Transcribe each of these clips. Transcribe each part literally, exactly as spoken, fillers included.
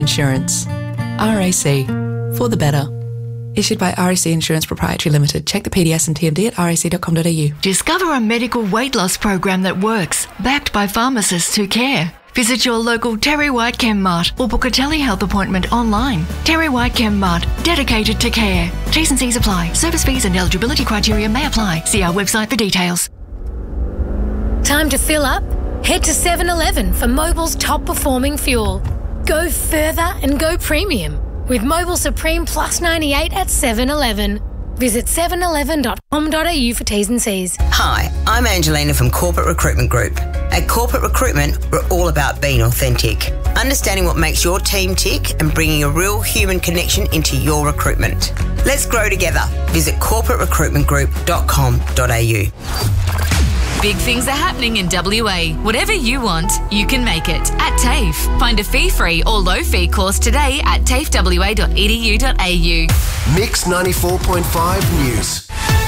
Insurance. R A C. For the better. Issued by R A C Insurance Proprietary Limited. Check the P D S and T M D at r a c dot com dot a u. Discover a medical weight loss program that works, backed by pharmacists who care. Visit your local Terry White Chem Mart or book a telehealth appointment online. Terry White Chem Mart, dedicated to care. T's and C's apply. Service fees and eligibility criteria may apply. See our website for details. Time to fill up? Head to seven eleven for Mobil's top performing fuel. Go further and go premium with Mobil Supreme Plus ninety-eight at seven eleven. Visit seven eleven dot com dot a u for T's and C's. Hi, I'm Angelina from Corporate Recruitment Group. At Corporate Recruitment, we're all about being authentic, understanding what makes your team tick and bringing a real human connection into your recruitment. Let's grow together. Visit corporate recruitment group dot com dot a u. Big things are happening in W A. Whatever you want, you can make it at TAFE. Find a fee-free or low-fee course today at tafe w a dot e d u dot a u. Mix ninety-four point five News.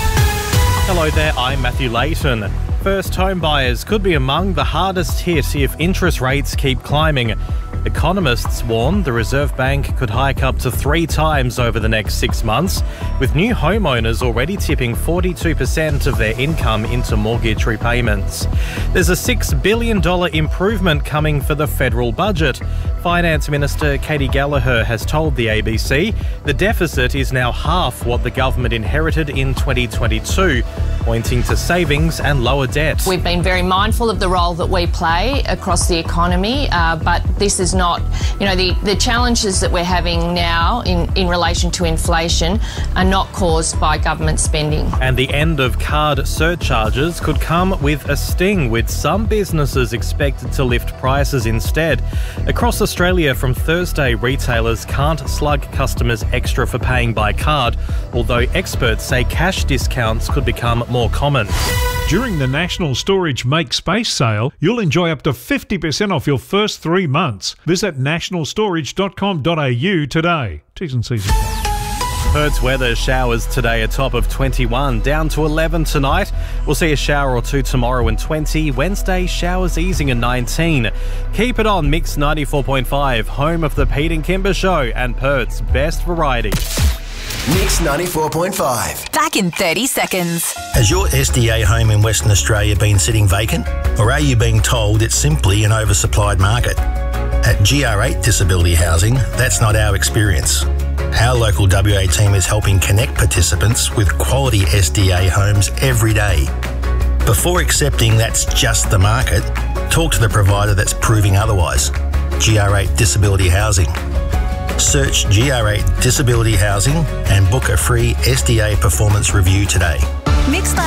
Hello there, I'm Matthew Layton. First home buyers could be among the hardest hit if interest rates keep climbing. Economists warn the Reserve Bank could hike up to three times over the next six months, with new homeowners already tipping forty-two percent of their income into mortgage repayments. There's a six billion dollars improvement coming for the federal budget. Finance Minister Katie Gallagher has told the A B C the deficit is now half what the government inherited in twenty twenty-two, pointing to savings and lower debt. We've been very mindful of the role that we play across the economy, uh, but this is not, you know, the, the challenges that we're having now in, in relation to inflation are not caused by government spending. And the end of card surcharges could come with a sting, with some businesses expected to lift prices instead. Across Australia from Thursday, retailers can't slug customers extra for paying by card, although experts say cash discounts could become more common. During the National Storage Make Space sale, you'll enjoy up to fifty percent off your first three months. Visit national storage dot com dot a u today. T's and C's apply. Perth's weather: showers today, a top of twenty-one, down to eleven tonight. We'll see a shower or two tomorrow and twenty. Wednesday, showers easing at nineteen. Keep it on Mix ninety-four point five, home of the Pete and Kimber Show and Perth's best variety. Mix ninety-four point five. Back in thirty seconds. Has your S D A home in Western Australia been sitting vacant? Or are you being told it's simply an oversupplied market? At G R eight Disability Housing, that's not our experience. Our local W A team is helping connect participants with quality S D A homes every day. Before accepting that's just the market, talk to the provider that's proving otherwise. G R eight Disability Housing. Search G R eight Disability Housing and book a free S D A performance review today. Mix